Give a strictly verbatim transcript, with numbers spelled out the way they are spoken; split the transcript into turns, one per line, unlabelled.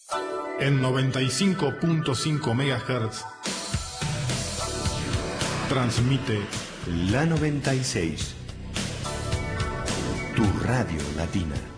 En noventa y cinco punto cinco megahertz transmite
La noventa y seis, tu radio latina.